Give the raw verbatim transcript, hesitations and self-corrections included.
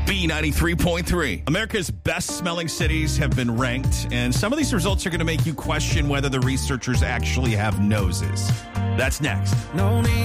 B ninety-three point three. America's best smelling cities have been ranked, and some of these results are going to make you question whether the researchers actually have noses. That's next. No need.